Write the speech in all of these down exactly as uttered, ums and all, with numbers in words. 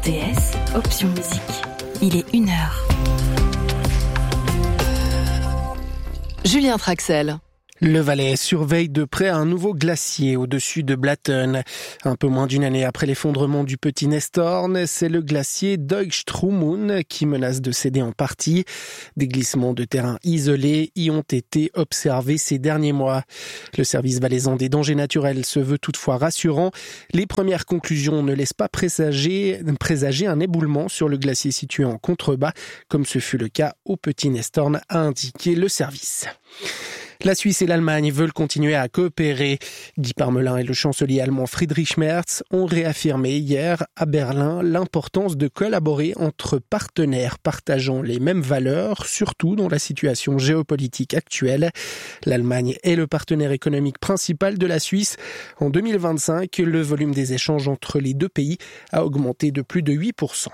R T S, option musique. Il est une heure. Julien Traxel. Le Valais surveille de près un nouveau glacier au-dessus de Blatten. Un peu moins d'une année après l'effondrement du Petit Nestorn, c'est le glacier Deutschstromund qui menace de céder en partie. Des glissements de terrain isolés y ont été observés ces derniers mois. Le service valaisan des dangers naturels se veut toutefois rassurant. Les premières conclusions ne laissent pas présager, présager un éboulement sur le glacier situé en contrebas, comme ce fut le cas au Petit Nestorn, a indiqué le service. La Suisse et l'Allemagne veulent continuer à coopérer. Guy Parmelin et le chancelier allemand Friedrich Merz ont réaffirmé hier à Berlin l'importance de collaborer entre partenaires partageant les mêmes valeurs, surtout dans la situation géopolitique actuelle. L'Allemagne est le partenaire économique principal de la Suisse. En deux mille vingt-cinq, le volume des échanges entre les deux pays a augmenté de plus de huit pour cent.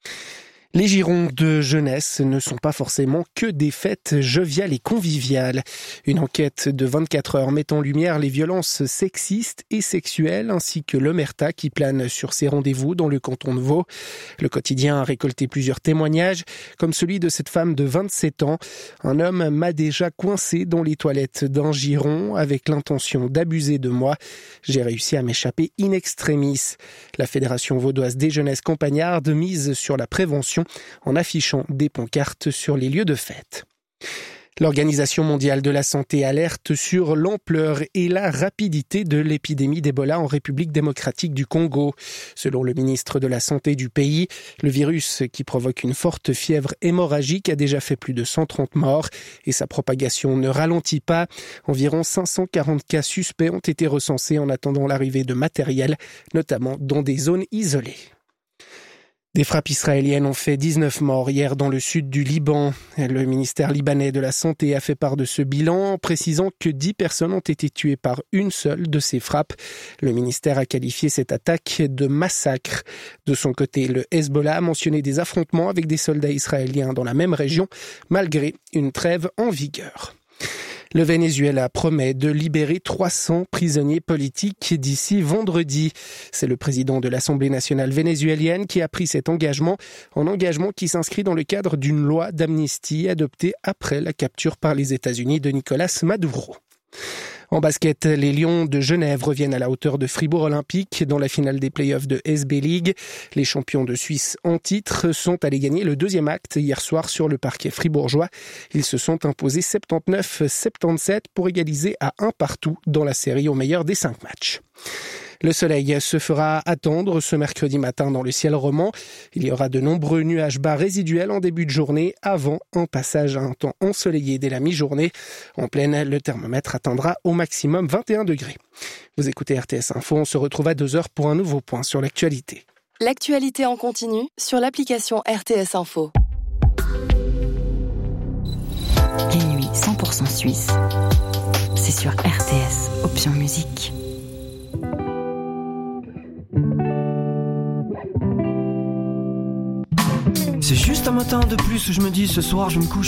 Les girons de jeunesse ne sont pas forcément que des fêtes joviales et conviviales. Une enquête de vingt-quatre heures met en lumière les violences sexistes et sexuelles ainsi que l'omerta qui plane sur ces rendez-vous dans le canton de Vaud. Le quotidien a récolté plusieurs témoignages, comme celui de cette femme de vingt-sept ans. Un homme m'a déjà coincé dans les toilettes d'un giron avec l'intention d'abuser de moi. J'ai réussi à m'échapper in extremis. La Fédération vaudoise des jeunesses campagnardes mise sur la prévention en affichant des pancartes sur les lieux de fête. L'Organisation mondiale de la santé alerte sur l'ampleur et la rapidité de l'épidémie d'Ebola en République démocratique du Congo. Selon le ministre de la Santé du pays, le virus qui provoque une forte fièvre hémorragique a déjà fait plus de cent trente morts et sa propagation ne ralentit pas. Environ cinq cent quarante cas suspects ont été recensés en attendant l'arrivée de matériel, notamment dans des zones isolées. Des frappes israéliennes ont fait dix-neuf morts hier dans le sud du Liban. Le ministère libanais de la Santé a fait part de ce bilan en précisant que dix personnes ont été tuées par une seule de ces frappes. Le ministère a qualifié cette attaque de massacre. De son côté, le Hezbollah a mentionné des affrontements avec des soldats israéliens dans la même région, malgré une trêve en vigueur. Le Venezuela promet de libérer trois cents prisonniers politiques d'ici vendredi. C'est le président de l'Assemblée nationale vénézuélienne qui a pris cet engagement, un engagement qui s'inscrit dans le cadre d'une loi d'amnistie adoptée après la capture par les États-Unis de Nicolás Maduro. En basket, les Lions de Genève reviennent à la hauteur de Fribourg Olympique dans la finale des playoffs de S B League. Les champions de Suisse en titre sont allés gagner le deuxième acte hier soir sur le parquet fribourgeois. Ils se sont imposés soixante-dix-neuf à soixante-dix-sept pour égaliser à un partout dans la série au meilleur des cinq matchs. Le soleil se fera attendre ce mercredi matin dans le ciel roman. Il y aura de nombreux nuages bas résiduels en début de journée avant un passage à un temps ensoleillé dès la mi-journée. En pleine, le thermomètre atteindra au maximum vingt et un degrés. Vous écoutez R T S Info, on se retrouve à deux heures pour un nouveau point sur l'actualité. L'actualité en continu sur l'application R T S Info. Les nuits cent pour cent suisse, c'est sur R T S, option musique. C'est juste un matin de plus où je me dis ce soir je me couche